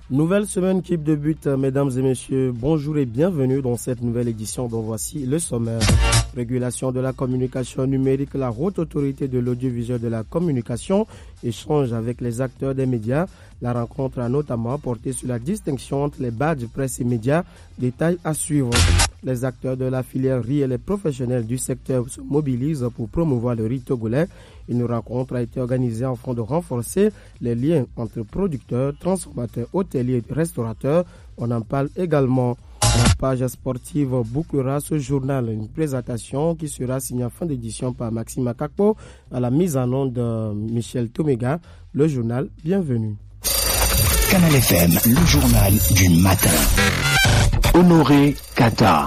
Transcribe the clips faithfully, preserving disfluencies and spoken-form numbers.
Nouvelle semaine qui débute, mesdames et messieurs. Bonjour et bienvenue dans cette nouvelle édition dont voici le sommaire. Régulation de la communication numérique, la haute autorité de l'audiovisuel de la communication échange avec les acteurs des médias. La rencontre a notamment porté sur la distinction entre les badges presse et médias. Détails à suivre. Les acteurs de la filière riz et les professionnels du secteur se mobilisent pour promouvoir le riz togolais. Une rencontre a été organisée afin de renforcer les liens entre producteurs, transformateurs, hôteliers et restaurateurs. On en parle également. La page sportive bouclera ce journal, une présentation qui sera signée en fin d'édition par Maxime Akakpo à la mise en onde de Michel Tomega. Le journal, bienvenue. Canal F M, le journal du matin. Honoré Kata.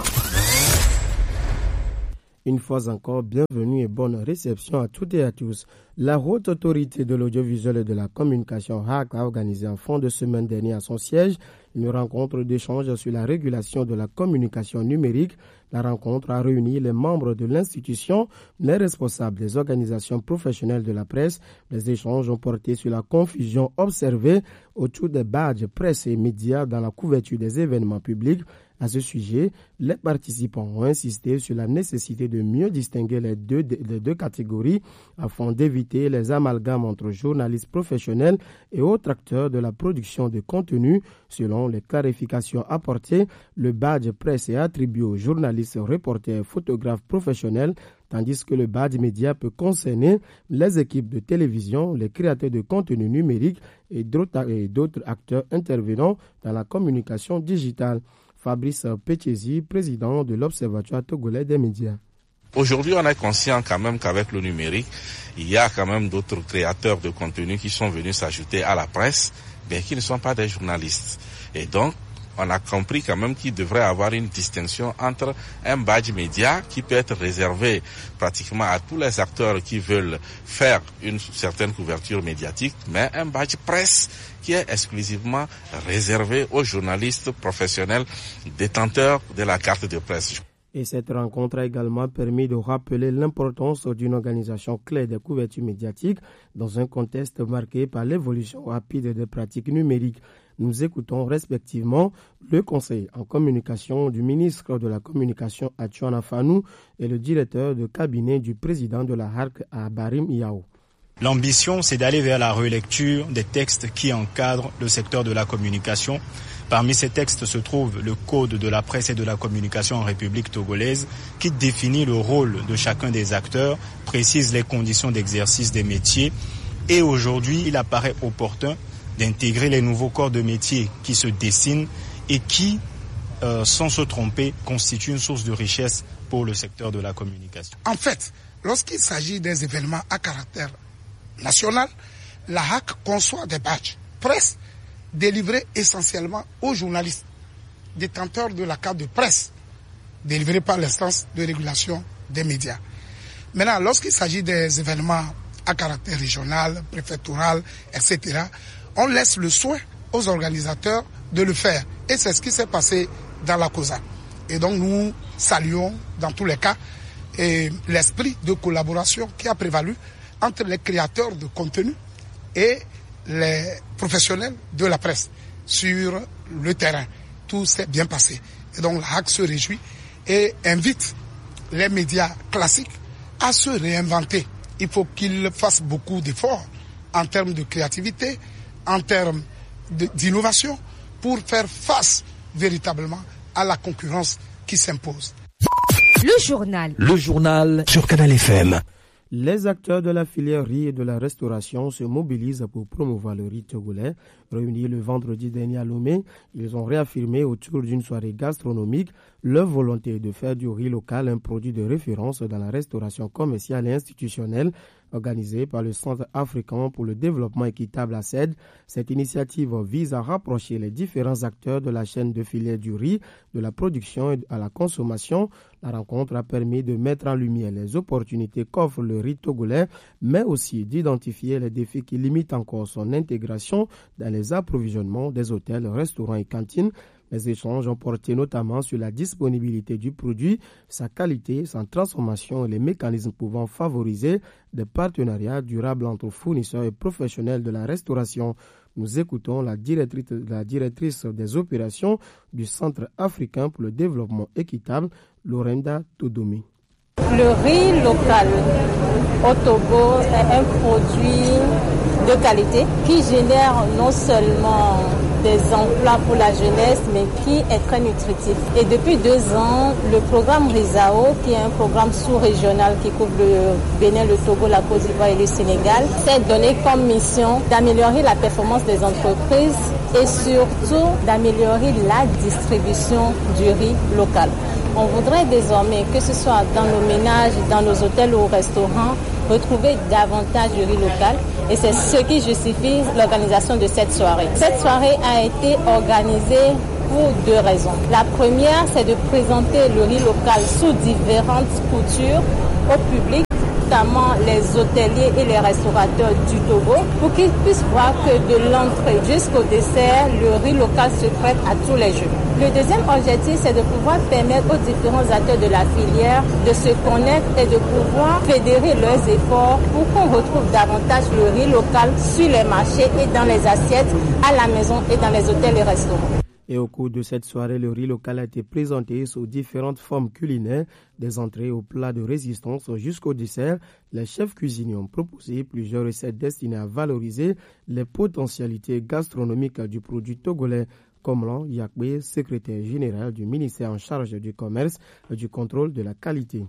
Une fois encore, bienvenue et bonne réception à toutes et à tous. La haute autorité de l'audiovisuel et de la communication H A C a organisé en fin de semaine dernière à son siège une rencontre d'échange sur la régulation de la communication numérique. La rencontre a réuni les membres de l'institution, les responsables des organisations professionnelles de la presse. Les échanges ont porté sur la confusion observée autour des badges presse et médias dans la couverture des événements publics. À ce sujet, les participants ont insisté sur la nécessité de mieux distinguer les deux, les deux catégories afin d'éviter les amalgames entre journalistes professionnels et autres acteurs de la production de contenu. Selon les clarifications apportées, le badge presse est attribué aux journalistes, reporters et photographes professionnels, tandis que le badge média peut concerner les équipes de télévision, les créateurs de contenu numérique et d'autres, et d'autres acteurs intervenant dans la communication digitale. Fabrice Petchesi, président de l'Observatoire togolais des médias. Aujourd'hui, on est conscient quand même qu'avec le numérique, il y a quand même d'autres créateurs de contenu qui sont venus s'ajouter à la presse, mais qui ne sont pas des journalistes. Et donc, on a compris quand même qu'il devrait avoir une distinction entre un badge média qui peut être réservé pratiquement à tous les acteurs qui veulent faire une certaine couverture médiatique, mais un badge presse qui est exclusivement réservé aux journalistes professionnels détenteurs de la carte de presse. Et cette rencontre a également permis de rappeler l'importance d'une organisation claire des couvertures médiatiques dans un contexte marqué par l'évolution rapide des pratiques numériques. Nous écoutons respectivement le conseiller en communication du ministre de la Communication Atchouana Fanou et le directeur de cabinet du président de la H A C à Barim Yao. L'ambition, c'est d'aller vers la relecture des textes qui encadrent le secteur de la communication. Parmi ces textes se trouve le Code de la presse et de la communication en République togolaise qui définit le rôle de chacun des acteurs, précise les conditions d'exercice des métiers et aujourd'hui, il apparaît opportun d'intégrer les nouveaux corps de métier qui se dessinent et qui, euh, sans se tromper, constituent une source de richesse pour le secteur de la communication. En fait, lorsqu'il s'agit des événements à caractère national, la H A C conçoit des badges presse délivrés essentiellement aux journalistes détenteurs de la carte de presse délivrée par l'instance de régulation des médias. Maintenant, lorsqu'il s'agit des événements à caractère régional, préfectoral, et cetera, on laisse le soin aux organisateurs de le faire. Et c'est ce qui s'est passé dans la COSA. Et donc nous saluons dans tous les cas et l'esprit de collaboration qui a prévalu entre les créateurs de contenu et les professionnels de la presse sur le terrain. Tout s'est bien passé. Et donc la H A C se réjouit et invite les médias classiques à se réinventer. Il faut qu'ils fassent beaucoup d'efforts en termes de créativité, en termes de, d'innovation, pour faire face véritablement à la concurrence qui s'impose. Le journal. Le journal sur Canal F M. Les acteurs de la filière riz et de la restauration se mobilisent pour promouvoir le riz togolais. Réunis le vendredi dernier à Lomé, ils ont réaffirmé autour d'une soirée gastronomique leur volonté de faire du riz local un produit de référence dans la restauration commerciale et institutionnelle. Organisée par le Centre africain pour le développement équitable A C E D, cette initiative vise à rapprocher les différents acteurs de la chaîne de filière du riz, de la production et à la consommation. La rencontre a permis de mettre en lumière les opportunités qu'offre le riz togolais, mais aussi d'identifier les défis qui limitent encore son intégration dans les approvisionnements des hôtels, restaurants et cantines. Les échanges ont porté notamment sur la disponibilité du produit, sa qualité, sa transformation et les mécanismes pouvant favoriser des partenariats durables entre fournisseurs et professionnels de la restauration. Nous écoutons la directrice, la directrice des opérations du Centre africain pour le développement équitable, Lorenda Todomi. Le riz local au Togo est un produit de qualité qui génère non seulement des emplois pour la jeunesse, mais qui est très nutritif. Et depuis deux ans, le programme RISAO, qui est un programme sous-régional qui couvre le Bénin, le Togo, la Côte d'Ivoire et le Sénégal, s'est donné comme mission d'améliorer la performance des entreprises et surtout d'améliorer la distribution du riz local. On voudrait désormais, que ce soit dans nos ménages, dans nos hôtels ou restaurants, retrouver davantage de riz local. Et c'est ce qui justifie l'organisation de cette soirée. Cette soirée a été organisée pour deux raisons. La première, c'est de présenter le riz local sous différentes coutures au public, notamment les hôteliers et les restaurateurs du Togo, pour qu'ils puissent voir que de l'entrée jusqu'au dessert, le riz local se prête à tous les jeux. Le deuxième objectif, c'est de pouvoir permettre aux différents acteurs de la filière de se connaître et de pouvoir fédérer leurs efforts pour qu'on retrouve davantage le riz local sur les marchés et dans les assiettes, à la maison et dans les hôtels et restaurants. Et au cours de cette soirée, le riz local a été présenté sous différentes formes culinaires, des entrées aux plats de résistance jusqu'au dessert. Les chefs cuisiniers ont proposé plusieurs recettes destinées à valoriser les potentialités gastronomiques du produit togolais. Komlan Yakbe, secrétaire général du ministère en charge du commerce et du contrôle de la qualité.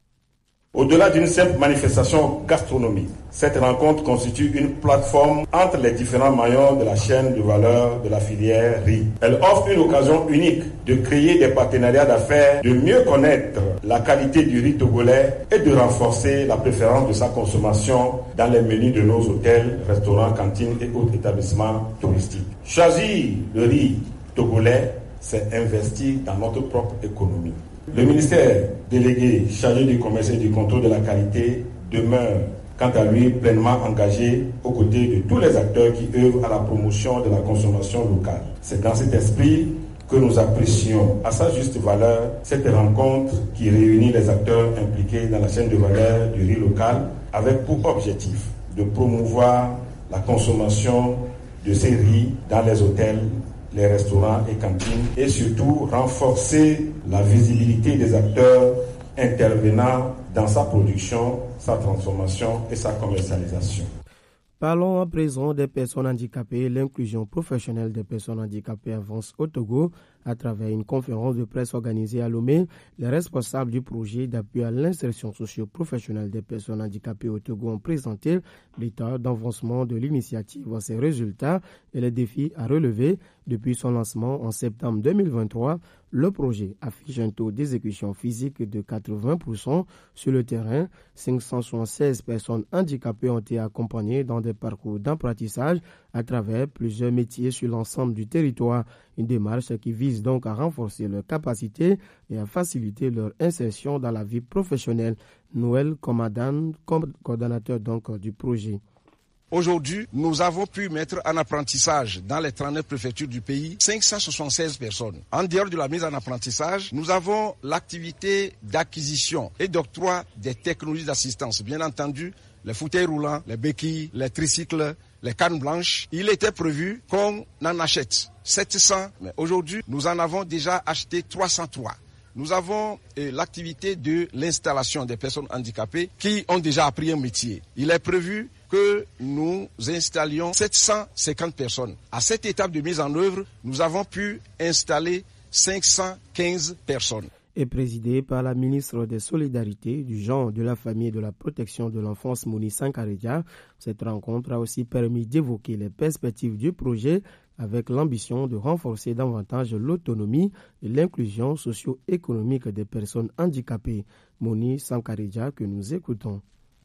Au-delà d'une simple manifestation gastronomique, cette rencontre constitue une plateforme entre les différents maillons de la chaîne de valeur de la filière riz. Elle offre une occasion unique de créer des partenariats d'affaires, de mieux connaître la qualité du riz togolais et de renforcer la préférence de sa consommation dans les menus de nos hôtels, restaurants, cantines et autres établissements touristiques. Choisir le riz togolais, c'est investir dans notre propre économie. Le ministère délégué chargé du commerce et du contrôle de la qualité demeure, quant à lui, pleinement engagé aux côtés de tous les acteurs qui œuvrent à la promotion de la consommation locale. C'est dans cet esprit que nous apprécions à sa juste valeur cette rencontre qui réunit les acteurs impliqués dans la chaîne de valeur du riz local avec pour objectif de promouvoir la consommation de ces riz dans les hôtels, les restaurants et cantines et surtout renforcer la visibilité des acteurs intervenant dans sa production, sa transformation et sa commercialisation. Parlons à présent des personnes handicapées. L'inclusion professionnelle des personnes handicapées avance au Togo. À travers une conférence de presse organisée à Lomé, les responsables du projet d'appui à l'insertion socio-professionnelle des personnes handicapées au Togo ont présenté l'état d'avancement de l'initiative, ses résultats et les défis à relever. Depuis son lancement en septembre deux mille vingt-trois, le projet affiche un taux d'exécution physique de quatre-vingts pour cent sur le terrain. cinq cent soixante-seize personnes handicapées ont été accompagnées dans des parcours d'apprentissage à travers plusieurs métiers sur l'ensemble du territoire. Une démarche qui vise donc à renforcer leurs capacités et à faciliter leur insertion dans la vie professionnelle. Noël Komadan, coordonnateur donc du projet. Aujourd'hui, nous avons pu mettre en apprentissage dans les trente-neuf préfectures du pays cinq cent soixante-seize personnes. En dehors de la mise en apprentissage, nous avons l'activité d'acquisition et d'octroi des technologies d'assistance. Bien entendu, les fauteuils roulants, les béquilles, les tricycles, les cannes blanches. Il était prévu qu'on en achète sept cents, mais aujourd'hui, nous en avons déjà acheté trois cent trois. Nous avons euh, l'activité de l'installation des personnes handicapées qui ont déjà appris un métier. Il est prévu que nous installions sept cent cinquante personnes. À cette étape de mise en œuvre, nous avons pu installer cinq cent quinze personnes. Et présidée par la ministre des Solidarités, du Genre, de la Famille et de la Protection de l'Enfance, Moni Sankareja, cette rencontre a aussi permis d'évoquer les perspectives du projet avec l'ambition de renforcer davantage l'autonomie et l'inclusion socio-économique des personnes handicapées. Moni Sankareja, que nous écoutons.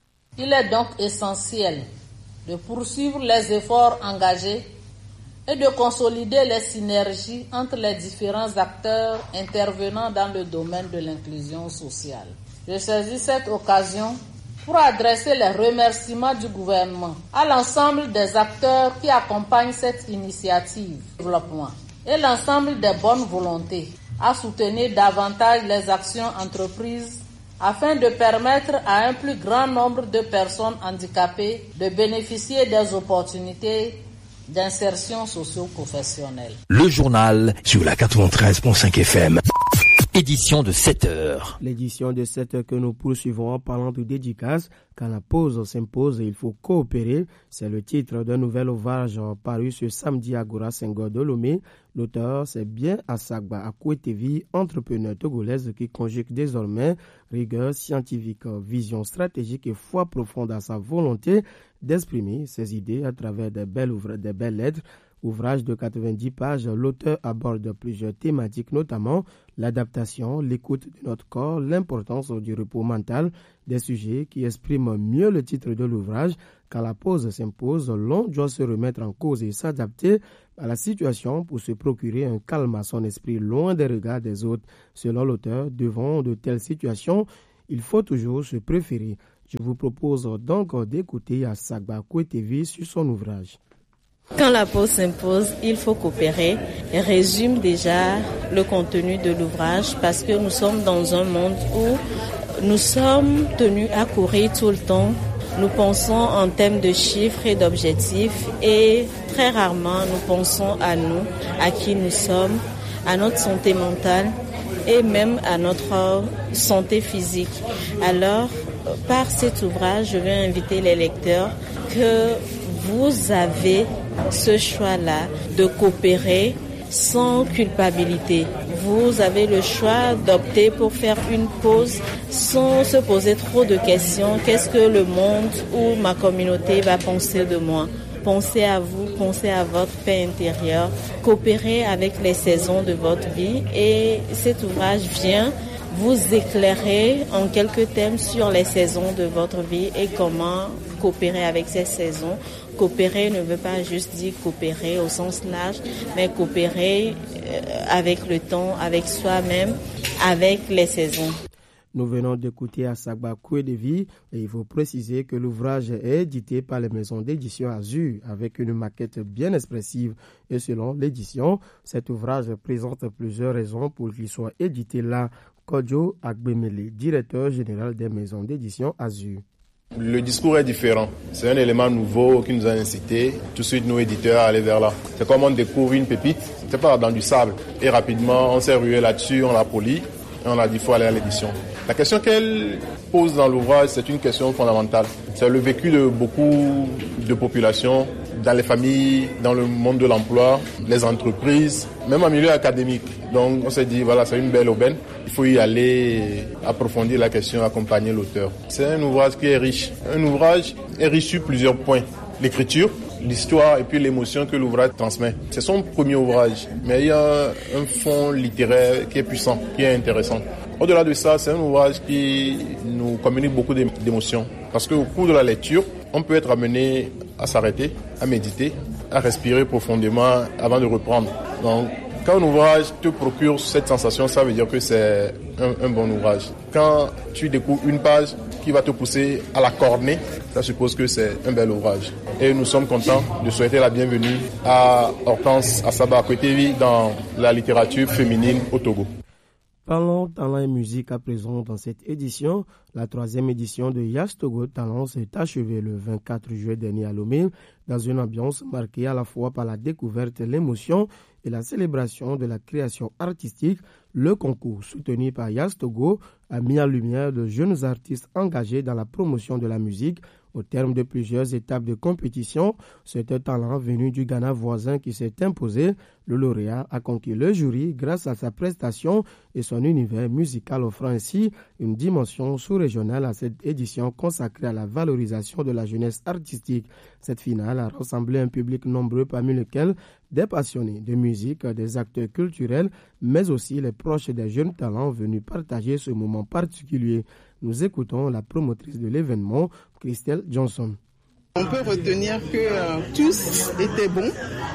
Il est donc essentiel de poursuivre les efforts engagés et de consolider les synergies entre les différents acteurs intervenant dans le domaine de l'inclusion sociale. Je saisis cette occasion pour adresser les remerciements du gouvernement à l'ensemble des acteurs qui accompagnent cette initiative de développement et l'ensemble des bonnes volontés à soutenir davantage les actions entreprises afin de permettre à un plus grand nombre de personnes handicapées de bénéficier des opportunités d'insertion socio-professionnelle. Le journal sur la quatre-vingt-treize virgule cinq F M. Édition de sept heures. L'édition de sept heures que nous poursuivons en parlant de dédicace. Quand la pause s'impose, il faut coopérer. C'est le titre d'un nouvel ouvrage paru ce samedi à Gora Senghor de Lomé. L'auteur, c'est bien Asagba Akwetevi, entrepreneur togolaise qui conjugue désormais rigueur scientifique, vision stratégique et foi profonde à sa volonté d'exprimer ses idées à travers des belles, ouvra- des belles lettres. Ouvrage de quatre-vingt-dix pages, l'auteur aborde plusieurs thématiques, notamment l'adaptation, l'écoute de notre corps, l'importance du repos mental, des sujets qui expriment mieux le titre de l'ouvrage. Quand la pause s'impose, l'on doit se remettre en cause et s'adapter à la situation pour se procurer un calme à son esprit loin des regards des autres. Selon l'auteur, devant de telles situations, il faut toujours se préférer. Je vous propose donc d'écouter Asagba Akwetevi sur son ouvrage. Quand la pause s'impose, il faut coopérer et résume déjà le contenu de l'ouvrage parce que nous sommes dans un monde où nous sommes tenus à courir tout le temps. Nous pensons en termes de chiffres et d'objectifs et très rarement nous pensons à nous, à qui nous sommes, à notre santé mentale et même à notre santé physique. Alors, par cet ouvrage, je vais inviter les lecteurs que vous avez ce choix-là de coopérer sans culpabilité. Vous avez le choix d'opter pour faire une pause sans se poser trop de questions. Qu'est-ce que le monde ou ma communauté va penser de moi? Pensez à vous, pensez à votre paix intérieure, coopérez avec les saisons de votre vie et cet ouvrage vient vous éclairer en quelques thèmes sur les saisons de votre vie et comment coopérer avec ces saisons. Coopérer ne veut pas juste dire coopérer au sens large, mais coopérer avec le temps, avec soi-même, avec les saisons. Nous venons d'écouter Asagba Akwetevi et il faut préciser que l'ouvrage est édité par les maisons d'édition Azur avec une maquette bien expressive. Et selon l'édition, cet ouvrage présente plusieurs raisons pour qu'il soit édité là. Kodjo Agbemele, directeur général des maisons d'édition Azur. Le discours est différent. C'est un élément nouveau qui nous a incité tout de suite nos éditeurs à aller vers là. C'est comme on découvre une pépite, c'est pas dans du sable. Et rapidement, on s'est rué là-dessus, on l'a poli et on a dit qu'il faut aller à l'édition. La question qu'elle pose dans l'ouvrage, c'est une question fondamentale. C'est le vécu de beaucoup de populations, dans les familles, dans le monde de l'emploi, les entreprises, même en milieu académique. Donc on s'est dit, voilà, c'est une belle aubaine. Il faut y aller approfondir la question, accompagner l'auteur. C'est un ouvrage qui est riche. Un ouvrage est riche sur plusieurs points. L'écriture, l'histoire et puis l'émotion que l'ouvrage transmet. C'est son premier ouvrage, mais il y a un fond littéraire qui est puissant, qui est intéressant. Au-delà de ça, c'est un ouvrage qui nous communique beaucoup d'émotions. Parce qu'au cours de la lecture, on peut être amené à s'arrêter, à méditer, à respirer profondément avant de reprendre. Donc, quand un ouvrage te procure cette sensation, ça veut dire que c'est un, un bon ouvrage. Quand tu découvres une page qui va te pousser à la corner, ça suppose que c'est un bel ouvrage. Et nous sommes contents de souhaiter la bienvenue à Hortense Asagba Akwetevi dans la littérature féminine au Togo. Parlons talent et musique à présent dans cette édition. La troisième édition de Yas Togo Talent s'est achevée le vingt-quatre juillet dernier à Lomé dans une ambiance marquée à la fois par la découverte, l'émotion et la célébration de la création artistique. Le concours soutenu par Yas Togo a mis en lumière de jeunes artistes engagés dans la promotion de la musique. Au terme de plusieurs étapes de compétition, c'est un talent venu du Ghana voisin qui s'est imposé. Le lauréat a conquis le jury grâce à sa prestation et son univers musical, offrant ainsi une dimension sous-régionale à cette édition consacrée à la valorisation de la jeunesse artistique. Cette finale a rassemblé un public nombreux, parmi lesquels des passionnés de musique, des acteurs culturels, mais aussi les proches des jeunes talents venus partager ce moment particulier. Nous écoutons la promotrice de l'événement, Christelle Johnson. On peut retenir que euh, tous étaient bons,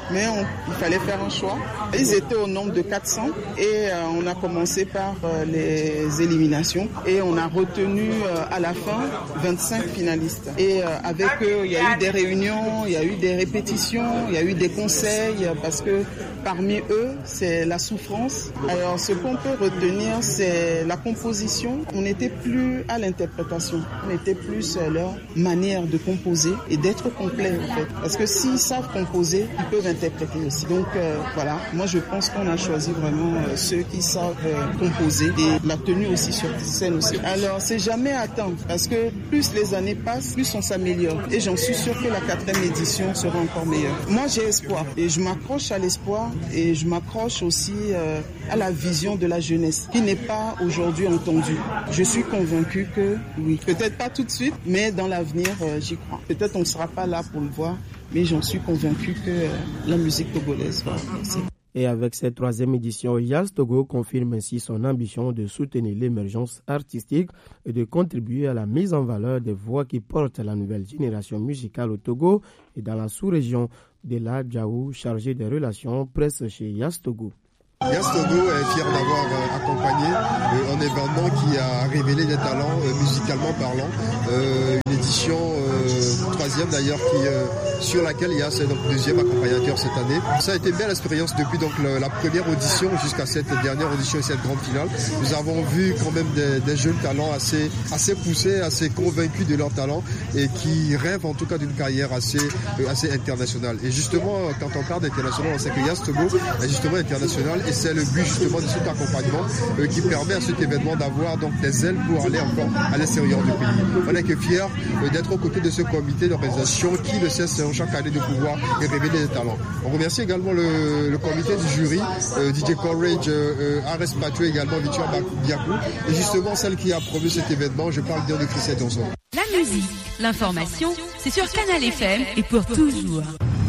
mais on, il fallait faire un choix. Ils étaient au nombre de quatre cents et euh, on a commencé par euh, les éliminations et on a retenu euh, à la fin vingt-cinq finalistes. Et euh, avec eux, il y a eu des réunions, il y a eu des répétitions, il y a eu des conseils parce que parmi eux, c'est la souffrance. Alors ce qu'on peut retenir, c'est la composition. On n'était plus à l'interprétation, on était plus à leur manière de composer et d'être complet en fait. Parce que s'ils savent composer, ils peuvent interpréter aussi. Donc euh, voilà, moi je pense qu'on a choisi vraiment euh, ceux qui savent euh, composer et la tenue aussi sur scène aussi. Alors c'est jamais à temps parce que plus les années passent, plus on s'améliore. Et j'en suis sûr que la quatrième édition sera encore meilleure. Moi j'ai espoir et je m'accroche à l'espoir et je m'accroche aussi euh, à la vision de la jeunesse qui n'est pas aujourd'hui entendue. Je suis convaincu que oui, peut-être pas tout de suite, mais dans l'avenir euh, j'y crois. Peut-être on ne sera pas là pour le voir, mais j'en suis convaincu que euh, la musique togolaise va avancer. Et avec cette troisième édition, Yas Togo confirme ainsi son ambition de soutenir l'émergence artistique et de contribuer à la mise en valeur des voix qui portent la nouvelle génération musicale au Togo et dans la sous-région. De la Djaou, chargé des relations presse chez Yas Togo. Yas Togo est fier d'avoir euh, accompagné euh, un événement qui a révélé des talents euh, musicalement parlant. Euh, une édition euh, troisième d'ailleurs qui euh, sur laquelle Yas est donc deuxième accompagnateur cette année. Ça a été une belle expérience depuis donc le, la première audition jusqu'à cette dernière audition et cette grande finale. Nous avons vu quand même des, des jeunes talents assez assez poussés, assez convaincus de leur talent et qui rêvent en tout cas d'une carrière assez euh, assez internationale. Et justement quand on parle d'international, on sait que Yas Togo est justement international. Et c'est le but justement de cet accompagnement euh, qui permet à cet événement d'avoir donc des ailes pour aller encore à l'extérieur du pays. On est que fiers euh, d'être aux côtés de ce comité d'organisation qui ne cesse chaque année de pouvoir révéler des talents. On remercie également le, le comité du jury, euh, D J Courage, euh, Ares Patoué également, Victor Biakou, et justement celle qui a promu cet événement, je parle bien de Christelle Donson. La musique, l'information, c'est sur Canal F M et pour toujours.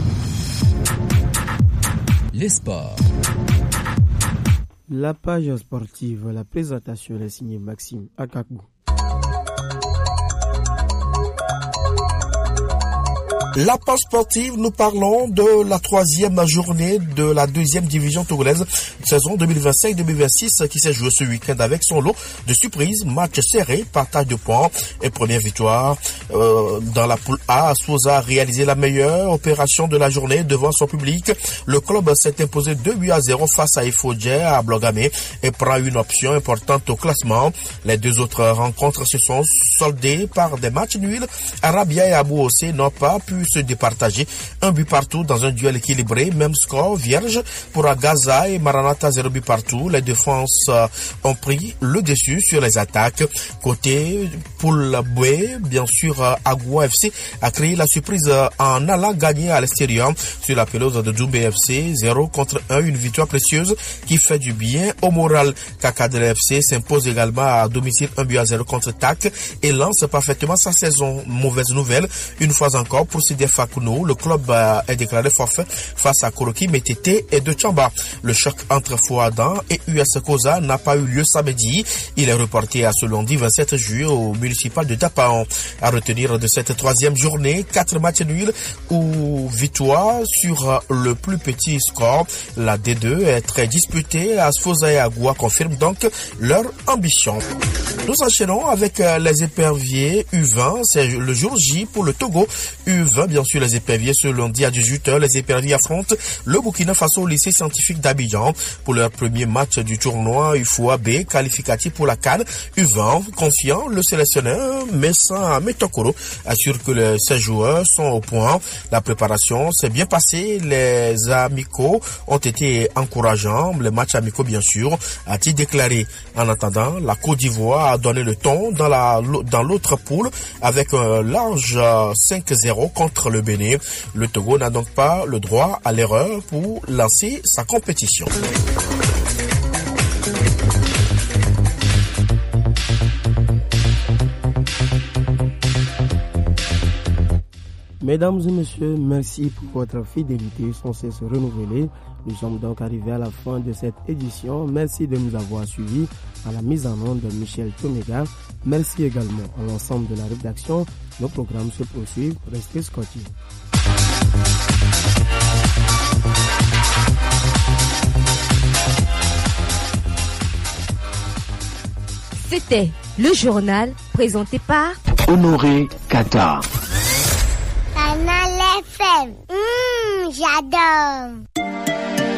Les sports. La page sportive, la présentation est signée Maxime Akakou. La page sportive, nous parlons de la troisième journée de la deuxième division togolaise, saison deux mille vingt-cinq deux mille vingt-six, qui s'est jouée ce week-end avec son lot de surprises, match serré, partage de points et première victoire. Euh, dans la poule A, Souza a réalisé la meilleure opération de la journée devant son public. Le club s'est imposé deux buts à zéro face à Ifodje à Blogamé et prend une option importante au classement. Les deux autres rencontres se sont soldées par des matchs nuls. Arabia et Abou Ossé n'ont pas pu se départager. Un but partout dans un duel équilibré, même score vierge pour Agaza et Maranatha, zéro but partout. Les défenses ont pris le dessus sur les attaques. Côté Poule B, bien sûr, Agua F C a créé la surprise en allant gagner à l'extérieur sur la pelouse de Djoumbé F C, zéro contre un, une victoire précieuse qui fait du bien au moral. Kakadele F C s'impose également à domicile, un but à zéro contre T A C et lance parfaitement sa saison. Mauvaise nouvelle, une fois encore pour Sidé Fakounou, le club est déclaré forfait face à Koroki, Métété et de Tchamba. Le choc entre Fouadan et U S Koza n'a pas eu lieu samedi. Il est reporté à ce lundi vingt-sept juillet au municipal de Tapaon. À retenir de cette troisième journée, quatre matchs nuls ou victoire sur le plus petit score. La D deux est très disputée. Asfoza et Agua confirment donc leur ambition. Nous enchaînons avec les éperviers U vingt. C'est le jour J pour le Togo. U vingt, bien sûr, les éperviers ce lundi à dix-huit heures. Les éperviers affrontent le Burkina Faso au lycée scientifique d'Abidjan pour leur premier match du tournoi U F O A B qualificatif pour la CAN. U vingt, confiant, le sélectionneur Messa Metokoro assure que les seize joueurs sont au point. La préparation s'est bien passée. Les amicaux ont été encourageants. Les matchs amicaux, bien sûr, a-t-il déclaré. En attendant, la Côte d'Ivoire a donné le ton dans la dans l'autre poule avec un large cinq zéro contre le Bénin. Le Togo n'a donc pas le droit à l'erreur pour lancer sa compétition. Mesdames et messieurs, merci pour votre fidélité sans cesse renouvelée. Nous sommes donc arrivés à la fin de cette édition. Merci de nous avoir suivis. À la mise en onde de Michel Toméga. Merci également à l'ensemble de la rédaction. Nos programmes se poursuivent. Restez scotchés. C'était le journal présenté par Honoré Kata. Canal F M. Mmh, j'adore.